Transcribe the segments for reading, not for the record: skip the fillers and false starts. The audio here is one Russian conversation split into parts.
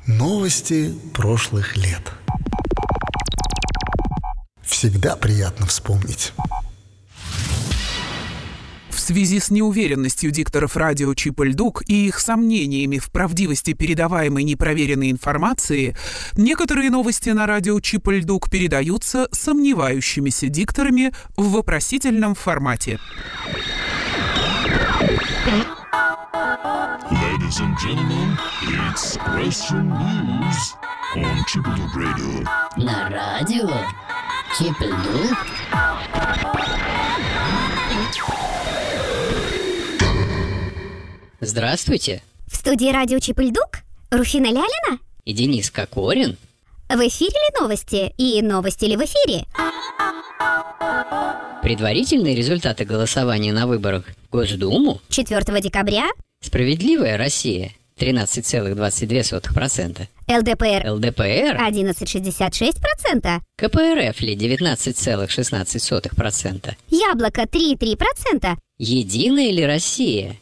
Новости прошлых лет. Всегда приятно вспомнить. В связи с неуверенностью дикторов радио Чип и Дук и их сомнениями в правдивости передаваемой непроверенной информации, некоторые новости на радио Чип и Дук передаются сомневающимися дикторами в вопросительном формате. Ladies and gentlemen, it's Question News on Chip и Дук Radio. На радио Чип и Дук. Здравствуйте. В студии радио Чип и Дук Руфина Лялина И Денис Кокорин. В эфире ли новости? И новости ли в эфире? Предварительные результаты голосования на выборах в Госдуму. 4 декабря Справедливая Россия 13,22%. ЛДПР ЛДПР 11,66%. КПРФ ли 19,16%. Яблоко 3,3%. Единая ли Россия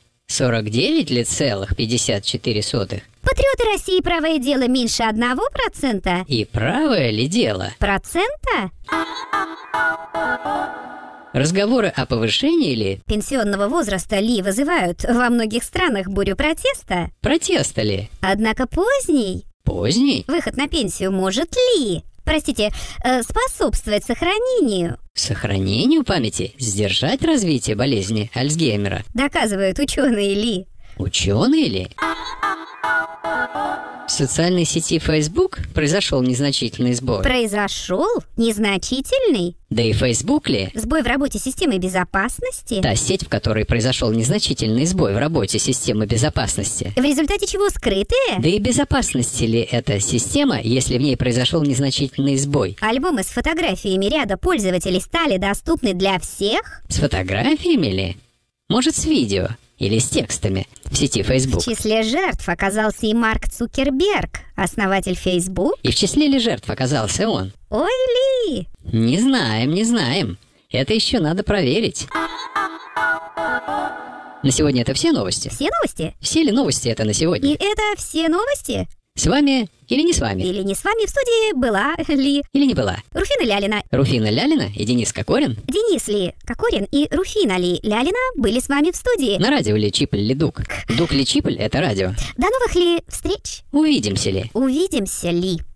49,54%. Патриоты России правое дело меньше 1%. И правое ли дело? Процента? Разговоры о повышении ли? Пенсионного возраста ли вызывают во многих странах бурю протеста? Протеста ли? Однако поздний Поздний? выход на пенсию может ли, способствовать сохранению? Сохранению памяти? Сдержать развитие болезни Альцгеймера? Доказывают ученые ли? Ученые ли? В социальной сети Facebook произошел незначительный сбой. Произошел незначительный Да и Facebook ли? сбой в работе системы безопасности, Та сеть, в которой произошел незначительный сбой в работе системы безопасности. в результате чего скрытые Да и безопасности ли эта система, если в ней произошел незначительный сбой? альбомы с фотографиями ряда пользователей стали доступны для всех? С фотографиями ли? Может, с видео? Или с текстами в сети Facebook? В числе жертв оказался и Марк Цукерберг, основатель Facebook. И в числе ли жертв оказался он? Ой ли! Не знаем. Это еще надо проверить. На сегодня это все новости? Все новости? Все ли новости это на И сегодня? это все новости? С вами или не с вами? Или не с вами в студии была ли Или не была? Руфина Лялина, Руфина Лялина и Денис Кокорин? Денис ли Кокорин и Руфина ли Лялина были с вами в студии. На радио ли Чип или Дук? Дук ли Чип – это радио. До новых ли встреч? Увидимся ли? Увидимся ли?